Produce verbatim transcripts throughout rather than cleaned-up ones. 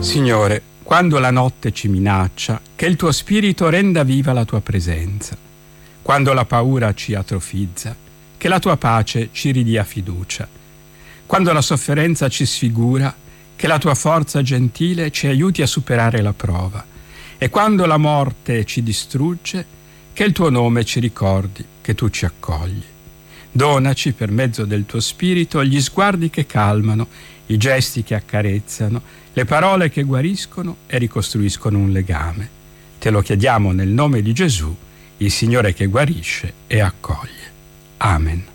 Signore, quando la notte ci minaccia, che il tuo spirito renda viva la tua presenza. Quando la paura ci atrofizza, che la tua pace ci ridia fiducia. Quando la sofferenza ci sfigura, che la tua forza gentile ci aiuti a superare la prova. E quando la morte ci distrugge, che il tuo nome ci ricordi, che tu ci accogli. Donaci per mezzo del tuo spirito gli sguardi che calmano, i gesti che accarezzano, le parole che guariscono e ricostruiscono un legame. Te lo chiediamo nel nome di Gesù, il Signore che guarisce e accoglie. Amen.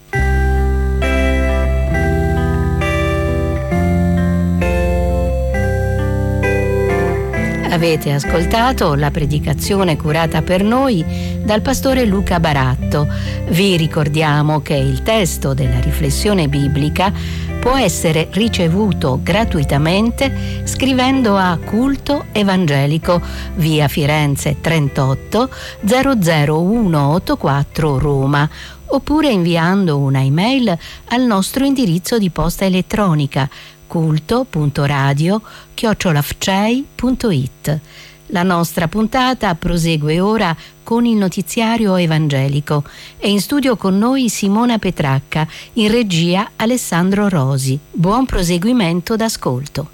Avete ascoltato la predicazione curata per noi dal pastore Luca Baratto. Vi ricordiamo che il testo della riflessione biblica può essere ricevuto gratuitamente scrivendo a Culto Evangelico, via Firenze trentotto zero zero uno otto quattro Roma, oppure inviando una email al nostro indirizzo di posta elettronica culto punto radio chiocciola f c e i punto i t. La nostra puntata prosegue ora con il notiziario evangelico. È in studio con noi Simona Petracca, in regia Alessandro Rosi. Buon proseguimento d'ascolto.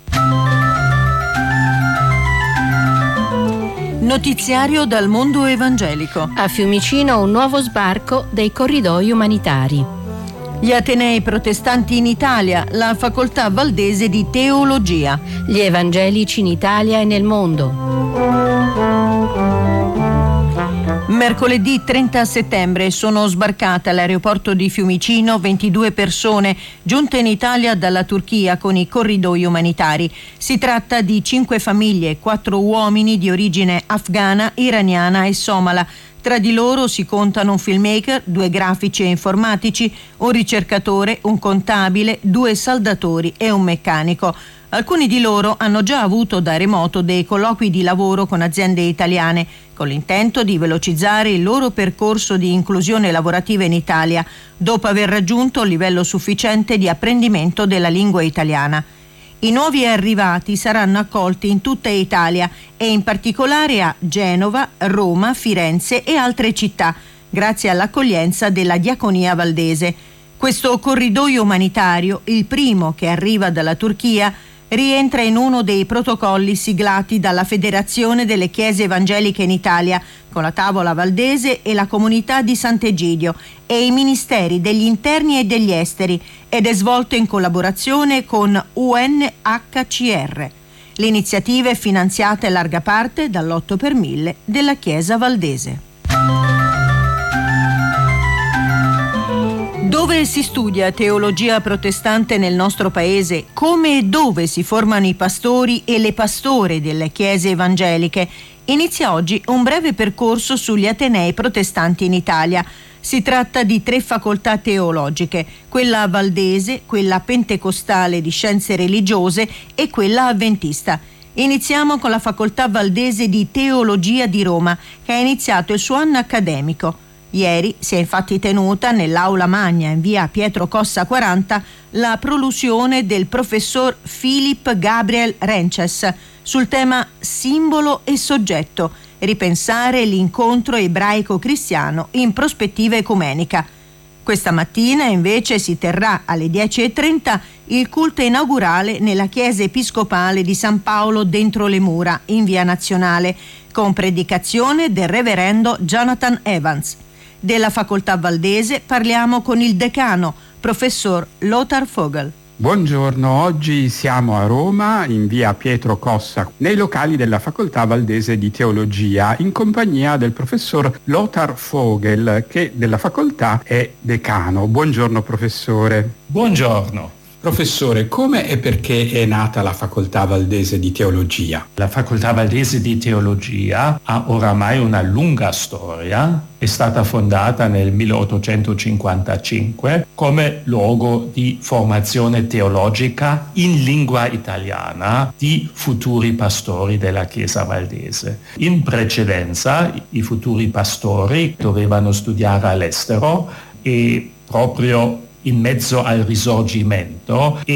Notiziario dal mondo evangelico. A Fiumicino un nuovo sbarco dei corridoi umanitari. Gli Atenei protestanti in Italia, la facoltà valdese di teologia. Gli evangelici in Italia e nel mondo. Mercoledì trenta settembre sono sbarcate all'aeroporto di Fiumicino ventidue persone giunte in Italia dalla Turchia con i corridoi umanitari. Si tratta di cinque famiglie, quattro uomini di origine afghana, iraniana e somala. Tra di loro si contano un filmmaker, due grafici e informatici, un ricercatore, un contabile, due saldatori e un meccanico. Alcuni di loro hanno già avuto da remoto dei colloqui di lavoro con aziende italiane, con l'intento di velocizzare il loro percorso di inclusione lavorativa in Italia, dopo aver raggiunto il livello sufficiente di apprendimento della lingua italiana. I nuovi arrivati saranno accolti in tutta Italia e in particolare a Genova, Roma, Firenze e altre città, grazie all'accoglienza della Diaconia Valdese. Questo corridoio umanitario, il primo che arriva dalla Turchia, rientra in uno dei protocolli siglati dalla Federazione delle Chiese Evangeliche in Italia, con la Tavola Valdese e la Comunità di Sant'Egidio e i Ministeri degli Interni e degli Esteri, ed è svolto in collaborazione con U N H C R. L'iniziativa è finanziata in larga parte dall'otto per mille della Chiesa Valdese. Dove si studia teologia protestante nel nostro paese? Come e dove si formano i pastori e le pastore delle chiese evangeliche? Inizia oggi un breve percorso sugli Atenei protestanti in Italia. Si tratta di tre facoltà teologiche, quella valdese, quella pentecostale di scienze religiose e quella avventista. Iniziamo con la facoltà valdese di teologia di Roma, che ha iniziato il suo anno accademico. Ieri si è infatti tenuta nell'Aula Magna in via Pietro Cossa quaranta la prolusione del professor Philip Gabriel Rences sul tema simbolo e soggetto, ripensare l'incontro ebraico-cristiano in prospettiva ecumenica. Questa mattina invece si terrà alle dieci e trenta il culto inaugurale nella chiesa episcopale di San Paolo dentro le mura in via Nazionale, con predicazione del reverendo Jonathan Evans. Della facoltà valdese parliamo con il decano, professor Lothar Vogel. Buongiorno, oggi siamo a Roma, in via Pietro Cossa, nei locali della facoltà valdese di teologia, in compagnia del professor Lothar Vogel, che della facoltà è decano. Buongiorno professore. Buongiorno. Professore, come e perché è nata la facoltà valdese di teologia? La facoltà valdese di teologia ha oramai una lunga storia. È stata fondata nel milleottocentocinquantacinque come luogo di formazione teologica in lingua italiana di futuri pastori della Chiesa valdese. In precedenza i futuri pastori dovevano studiare all'estero e proprio in mezzo al risorgimento e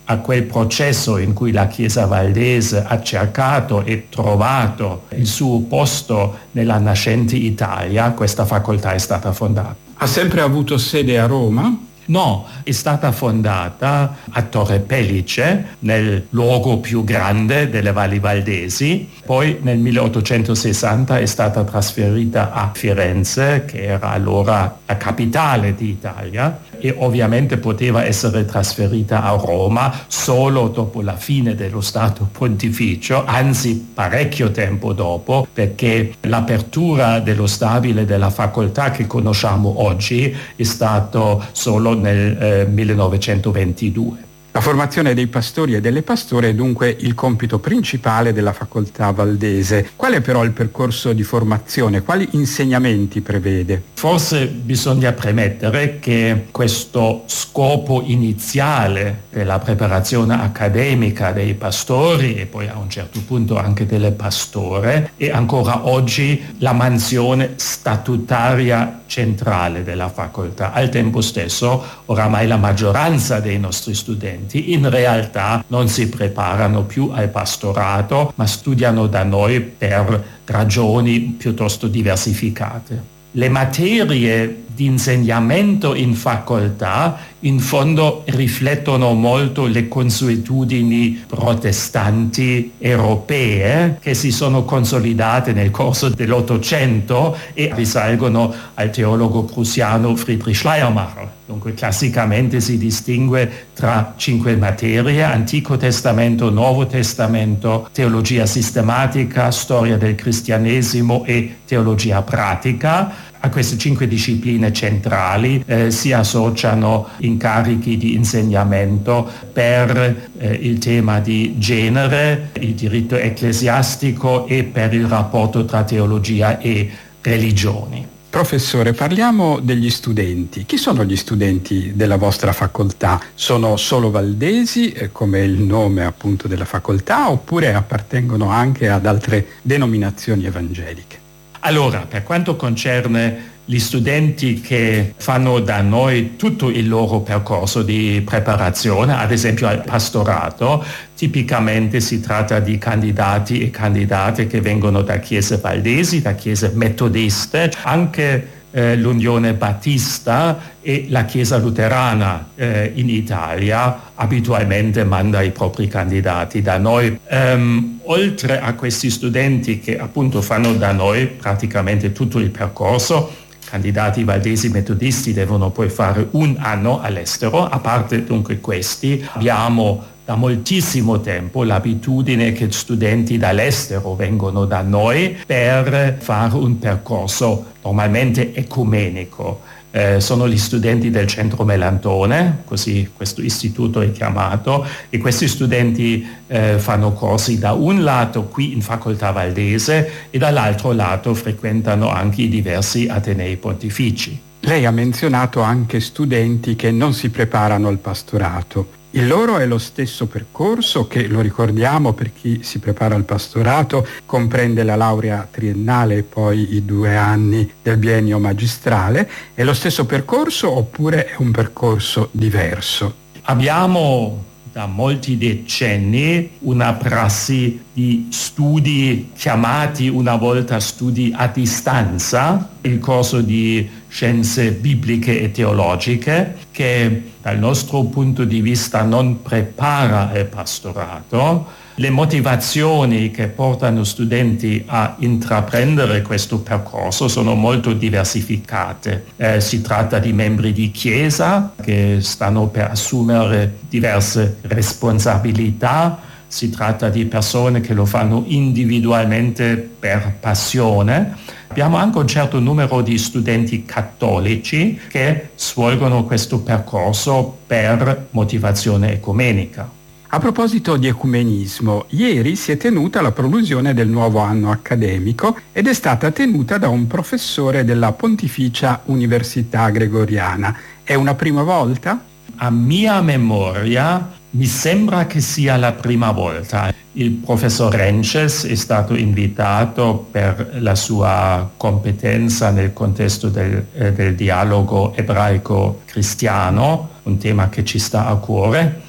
a quel processo in cui la Chiesa valdese ha cercato e trovato il suo posto nella nascente Italia, questa facoltà è stata fondata. Ha sempre avuto sede a Roma? No, è stata fondata a Torre Pellice, nel luogo più grande delle Valli Valdesi. Poi nel milleottocentosessanta è stata trasferita a Firenze, che era allora la capitale d'Italia, e ovviamente poteva essere trasferita a Roma solo dopo la fine dello Stato Pontificio, anzi parecchio tempo dopo, perché l'apertura dello stabile della facoltà che conosciamo oggi è stato solo nel eh, millenovecentoventidue. La formazione dei pastori e delle pastore è dunque il compito principale della facoltà valdese. Qual è però il percorso di formazione? Quali insegnamenti prevede? Forse bisogna premettere che questo scopo iniziale della preparazione accademica dei pastori e poi a un certo punto anche delle pastore è ancora oggi la mansione statutaria centrale della facoltà. Al tempo stesso, oramai la maggioranza dei nostri studenti in realtà non si preparano più al pastorato, ma studiano da noi per ragioni piuttosto diversificate. Le materie di insegnamento in facoltà in fondo riflettono molto le consuetudini protestanti europee che si sono consolidate nel corso dell'Ottocento e risalgono al teologo prussiano Friedrich Schleiermacher. Dunque classicamente si distingue tra cinque materie: Antico Testamento, Nuovo Testamento, teologia sistematica, storia del cristianesimo e teologia pratica. A queste cinque discipline centrali eh, si associano incarichi di insegnamento per eh, il tema di genere, il diritto ecclesiastico e per il rapporto tra teologia e religioni. Professore, parliamo degli studenti. Chi sono gli studenti della vostra facoltà? Sono solo valdesi, eh, come il nome appunto della facoltà, oppure appartengono anche ad altre denominazioni evangeliche? Allora, per quanto concerne gli studenti che fanno da noi tutto il loro percorso di preparazione, ad esempio al pastorato, tipicamente si tratta di candidati e candidate che vengono da chiese valdesi, da chiese metodiste, anche eh, l'Unione Battista e la Chiesa Luterana eh, in Italia abitualmente manda i propri candidati da noi. Um, oltre a questi studenti che appunto fanno da noi praticamente tutto il percorso, candidati valdesi metodisti devono poi fare un anno all'estero. A parte dunque questi, abbiamo da moltissimo tempo l'abitudine che studenti dall'estero vengono da noi per fare un percorso normalmente ecumenico. Eh, sono gli studenti del Centro Melantone, così questo istituto è chiamato, e questi studenti eh, fanno corsi da un lato qui in Facoltà Valdese e dall'altro lato frequentano anche i diversi Atenei Pontifici. Lei ha menzionato anche studenti che non si preparano al pastorato. Il loro è lo stesso percorso che, lo ricordiamo per chi si prepara al pastorato, comprende la laurea triennale e poi i due anni del biennio magistrale. È lo stesso percorso oppure è un percorso diverso? Abbiamo da molti decenni una prassi di studi chiamati una volta studi a distanza, il corso di scienze bibliche e teologiche, che dal nostro punto di vista non prepara il pastorato. Le motivazioni che portano studenti a intraprendere questo percorso sono molto diversificate. Eh, si tratta di membri di chiesa che stanno per assumere diverse responsabilità, si tratta di persone che lo fanno individualmente per passione. Abbiamo anche un certo numero di studenti cattolici che svolgono questo percorso per motivazione ecumenica. A proposito di ecumenismo, ieri si è tenuta la prolusione del nuovo anno accademico ed è stata tenuta da un professore della Pontificia Università Gregoriana. È una prima volta? A mia memoria mi sembra che sia la prima volta. Il professor Renches è stato invitato per la sua competenza nel contesto del, eh, del dialogo ebraico-cristiano, un tema che ci sta a cuore.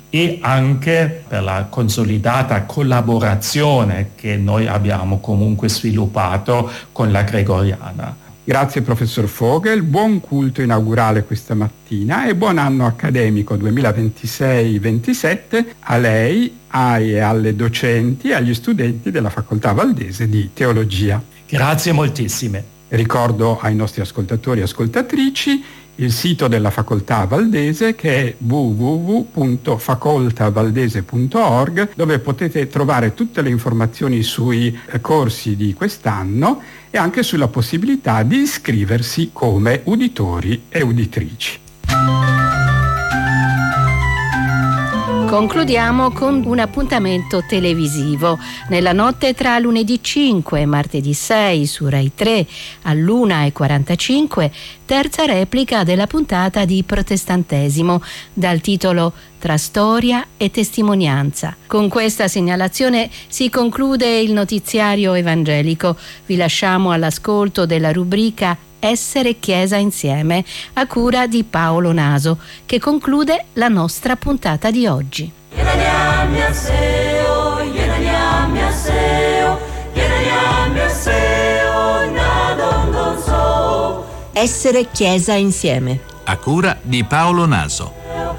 e anche per la consolidata collaborazione che noi abbiamo comunque sviluppato con la Gregoriana. Grazie professor Vogel, buon culto inaugurale questa mattina e buon anno accademico duemilaventisei ventisette a lei, ai e alle docenti e agli studenti della Facoltà Valdese di Teologia. Grazie moltissime. Ricordo ai nostri ascoltatori e ascoltatrici il sito della Facoltà Valdese, che è w w w punto facoltavaldese punto org, dove potete trovare tutte le informazioni sui corsi di quest'anno e anche sulla possibilità di iscriversi come uditori e uditrici. Concludiamo con un appuntamento televisivo. Nella notte tra lunedì cinque e martedì sei su Rai tre all'una e quarantacinque, terza replica della puntata di Protestantesimo dal titolo Tra storia e testimonianza. Con questa segnalazione si conclude il notiziario evangelico. Vi lasciamo all'ascolto della rubrica Essere Chiesa Insieme, a cura di Paolo Naso, che conclude la nostra puntata di oggi. Essere Chiesa Insieme, a cura di Paolo Naso.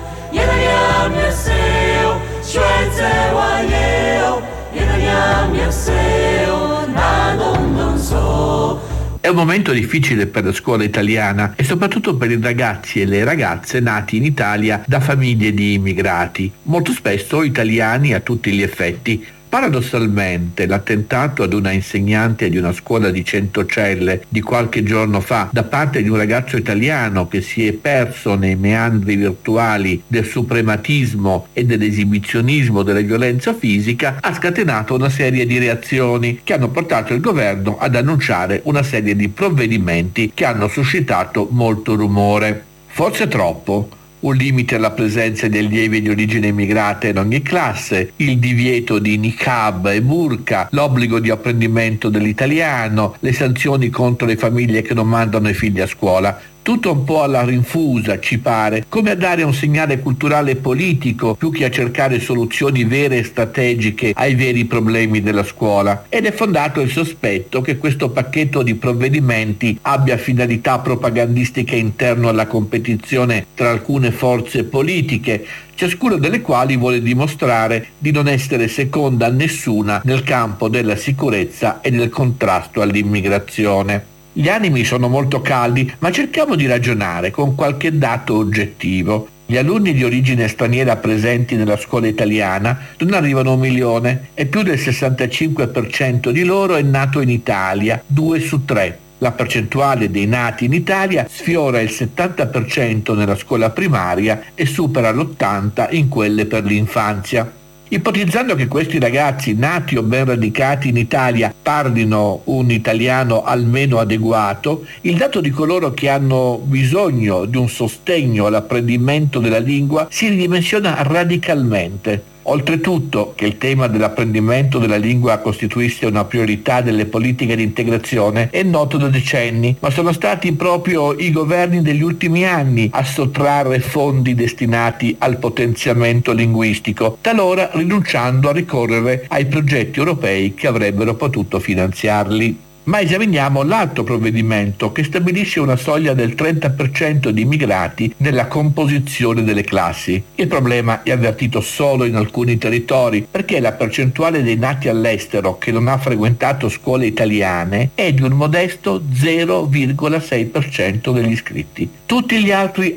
È un momento difficile per la scuola italiana e soprattutto per i ragazzi e le ragazze nati in Italia da famiglie di immigrati, molto spesso italiani a tutti gli effetti. Paradossalmente, l'attentato ad una insegnante di una scuola di Centocelle di qualche giorno fa da parte di un ragazzo italiano che si è perso nei meandri virtuali del suprematismo e dell'esibizionismo della violenza fisica ha scatenato una serie di reazioni che hanno portato il governo ad annunciare una serie di provvedimenti che hanno suscitato molto rumore. Forse troppo. Un limite alla presenza di allievi di origine immigrata in ogni classe, il divieto di niqab e burqa, l'obbligo di apprendimento dell'italiano, le sanzioni contro le famiglie che non mandano i figli a scuola. Tutto un po' alla rinfusa, ci pare, come a dare un segnale culturale e politico più che a cercare soluzioni vere e strategiche ai veri problemi della scuola. Ed è fondato il sospetto che questo pacchetto di provvedimenti abbia finalità propagandistiche interno alla competizione tra alcune forze politiche, ciascuna delle quali vuole dimostrare di non essere seconda a nessuna nel campo della sicurezza e del contrasto all'immigrazione. Gli animi sono molto caldi, ma cerchiamo di ragionare con qualche dato oggettivo. Gli alunni di origine straniera presenti nella scuola italiana non arrivano a un milione e più del sessantacinque per cento di loro è nato in Italia, due su tre. La percentuale dei nati in Italia sfiora il settanta per cento nella scuola primaria e supera l'ottanta per cento in quelle per l'infanzia. Ipotizzando che questi ragazzi nati o ben radicati in Italia parlino un italiano almeno adeguato, il dato di coloro che hanno bisogno di un sostegno all'apprendimento della lingua si ridimensiona radicalmente. Oltretutto che il tema dell'apprendimento della lingua costituisse una priorità delle politiche di integrazione è noto da decenni, ma sono stati proprio i governi degli ultimi anni a sottrarre fondi destinati al potenziamento linguistico, talora rinunciando a ricorrere ai progetti europei che avrebbero potuto finanziarli. Ma esaminiamo l'altro provvedimento che stabilisce una soglia del trenta per cento di immigrati nella composizione delle classi. Il problema è avvertito solo in alcuni territori perché la percentuale dei nati all'estero che non ha frequentato scuole italiane è di un modesto zero virgola sei per cento degli iscritti. Tutti gli altri